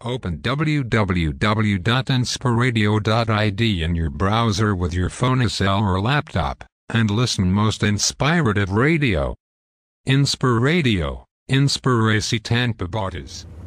Open www.inspiradio.id in your browser with your phone, cell or laptop, and listen most inspirative radio. Inspiradio, Inspiracy Tampa Bottas.